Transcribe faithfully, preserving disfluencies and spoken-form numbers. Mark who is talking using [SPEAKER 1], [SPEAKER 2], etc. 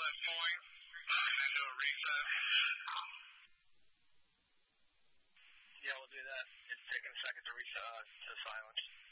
[SPEAKER 1] that point uh, and then do a reset?
[SPEAKER 2] Yeah, we'll do that. It's taking a second to reset uh, to silence.